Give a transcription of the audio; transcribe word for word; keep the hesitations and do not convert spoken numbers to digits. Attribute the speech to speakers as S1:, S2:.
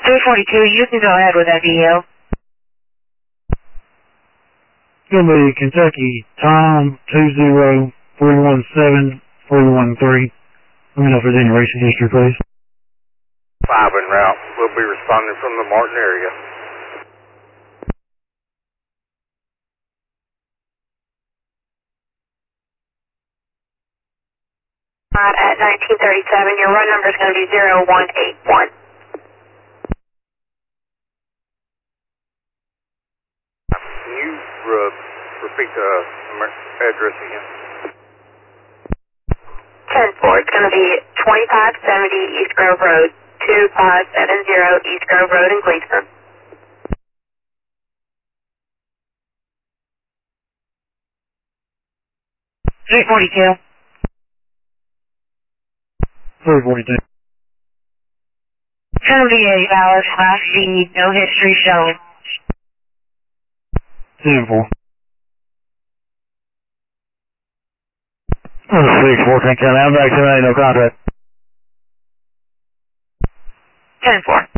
S1: three forty-two, you can go ahead with that D O.
S2: It's going to be Kentucky Tom two zero three one seven three one three. Let me know if there's any racing history, please.
S3: Five en route. We'll be responding from the Martin area.
S1: At nineteen thirty-seven, your run number is going to be zero one eight one.
S3: Can you uh, repeat the address again?
S1: ten four, it's going to be twenty-five seventy East Grove Road, two five seven zero East Grove Road in Gleason. three forty-two.
S2: three forty-two.
S1: It's going to be a valid Class C, no history shown.
S2: ten four. six fourteen, count out, back to no contract.
S1: ten four.